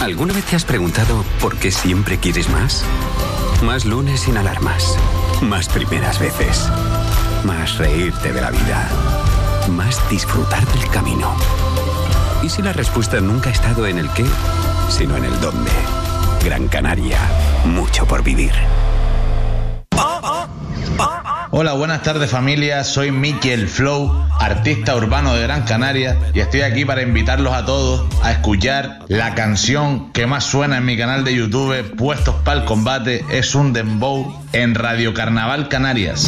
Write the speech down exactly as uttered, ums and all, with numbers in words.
¿Alguna vez te has preguntado por qué siempre quieres más? Más lunes sin alarmas. Más primeras veces. Más reírte de la vida. Más disfrutar del camino. ¿Y si la respuesta nunca ha estado en el qué, sino en el dónde? Gran Canaria. Mucho por vivir. Hola, buenas tardes familia, soy Miki el Flow, artista urbano de Gran Canaria, y estoy aquí para invitarlos a todos a escuchar la canción que más suena en mi canal de YouTube, Puestos para el Combate, es un dembow en Radio Carnaval Canarias.